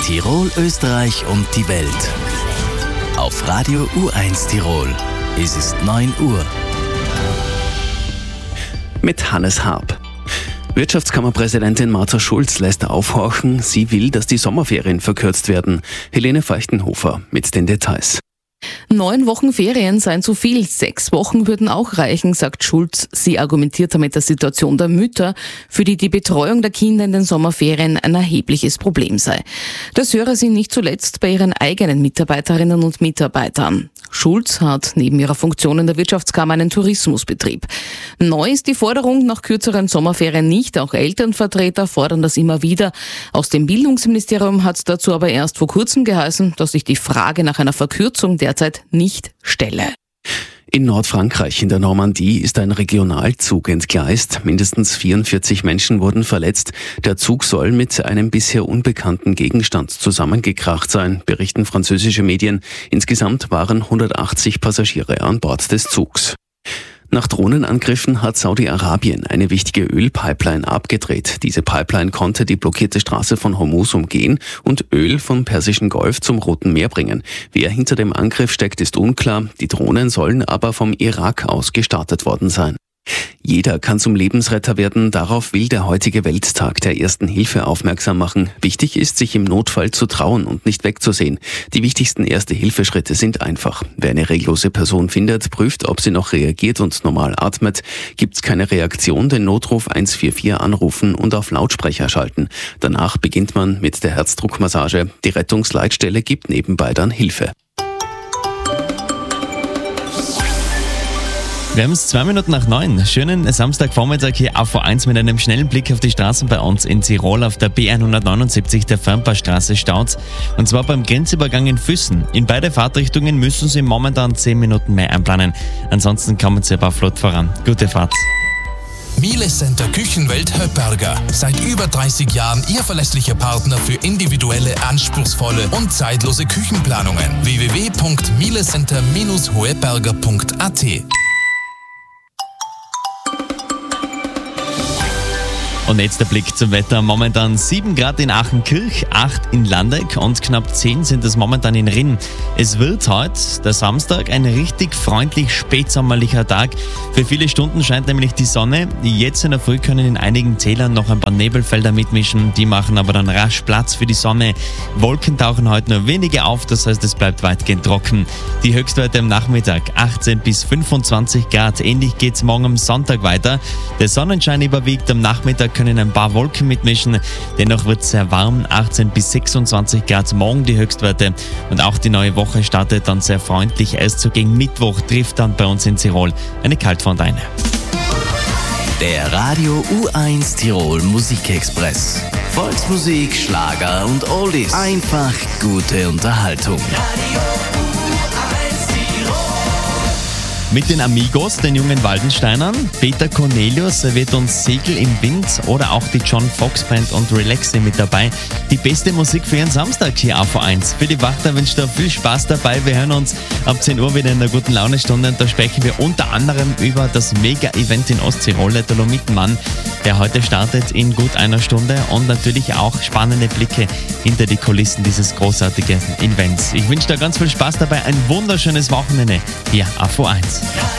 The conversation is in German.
Tirol, Österreich und die Welt. Auf Radio U1 Tirol. Es ist 9 Uhr. Mit Hannes Harp. Wirtschaftskammerpräsidentin Martha Schulz lässt aufhorchen, sie will, dass die Sommerferien verkürzt werden. Helene Feuchtenhofer mit den Details. 9 Wochen Ferien seien zu viel, 6 Wochen würden auch reichen, sagt Schulz. Sie argumentiert damit der Situation der Mütter, für die die Betreuung der Kinder in den Sommerferien ein erhebliches Problem sei. Das höre sie nicht zuletzt bei ihren eigenen Mitarbeiterinnen und Mitarbeitern. Schulz hat neben ihrer Funktion in der Wirtschaftskammer einen Tourismusbetrieb. Neu ist die Forderung nach kürzeren Sommerferien nicht, auch Elternvertreter fordern das immer wieder. Aus dem Bildungsministerium hat es dazu aber erst vor kurzem geheißen, dass sich die Frage nach einer Verkürzung derzeit nicht stelle. In Nordfrankreich, in der Normandie, ist ein Regionalzug entgleist. Mindestens 44 Menschen wurden verletzt. Der Zug soll mit einem bisher unbekannten Gegenstand zusammengekracht sein, berichten französische Medien. Insgesamt waren 180 Passagiere an Bord des Zugs. Nach Drohnenangriffen hat Saudi-Arabien eine wichtige Ölpipeline abgedreht. Diese Pipeline konnte die blockierte Straße von Hormuz umgehen und Öl vom Persischen Golf zum Roten Meer bringen. Wer hinter dem Angriff steckt, ist unklar. Die Drohnen sollen aber vom Irak aus gestartet worden sein. Jeder kann zum Lebensretter werden, darauf will der heutige Welttag der Ersten Hilfe aufmerksam machen. Wichtig ist, sich im Notfall zu trauen und nicht wegzusehen. Die wichtigsten Erste-Hilfe-Schritte sind einfach. Wer eine reglose Person findet, prüft, ob sie noch reagiert und normal atmet. Gibt's keine Reaktion, den Notruf 144 anrufen und auf Lautsprecher schalten. Danach beginnt man mit der Herzdruckmassage. Die Rettungsleitstelle gibt nebenbei dann Hilfe. Wir haben es 2 Minuten nach 9. Schönen Samstagvormittag hier auf A1 mit einem schnellen Blick auf die Straßen bei uns in Tirol. Auf der B179 der Fernpaarstraße staut. Und zwar beim Grenzübergang in Füssen. In beide Fahrtrichtungen müssen Sie momentan 10 Minuten mehr einplanen. Ansonsten kommen Sie aber flott voran. Gute Fahrt. Miele Center Küchenwelt Höpperger. Seit über 30 Jahren Ihr verlässlicher Partner für individuelle, anspruchsvolle und zeitlose Küchenplanungen. www.mielecenter-hoeberger.at. Und jetzt der Blick zum Wetter. Momentan 7 Grad in Aachenkirch, 8 in Landeck und knapp 10 sind es momentan in Rinn. Es wird heute, der Samstag, ein richtig freundlich spätsommerlicher Tag. Für viele Stunden scheint nämlich die Sonne. Jetzt in der Früh können in einigen Tälern noch ein paar Nebelfelder mitmischen. Die machen aber dann rasch Platz für die Sonne. Wolken tauchen heute nur wenige auf, das heißt, es bleibt weitgehend trocken. Die Höchstwerte am Nachmittag 18 bis 25 Grad. Ähnlich geht's morgen am Sonntag weiter. Der Sonnenschein überwiegt, am Nachmittag können ein paar Wolken mitmischen. Dennoch wird es sehr warm, 18 bis 26 Grad morgen die Höchstwerte. Und auch die neue Woche startet dann sehr freundlich. Erst so gegen Mittwoch trifft dann bei uns in Tirol eine Kaltfront ein. Der Radio U1 Tirol Musikexpress. Volksmusik, Schlager und Oldies. Einfach gute Unterhaltung. Mit den Amigos, den jungen Waldensteinern, Peter Cornelius serviert uns Segel im Wind oder auch die John Fox Band und Relaxi mit dabei. Die beste Musik für Ihren Samstag hier auf A1. Philipp Wachter wünscht da viel Spaß dabei. Wir hören uns ab 10 Uhr wieder in der guten Laune-Stunde und da sprechen wir unter anderem über das Mega-Event in Osttirol, der Dolomitenmann, der heute startet in gut einer Stunde und natürlich auch spannende Blicke hinter die Kulissen dieses großartigen Events. Ich wünsche da ganz viel Spaß dabei, ein wunderschönes Wochenende hier auf A1.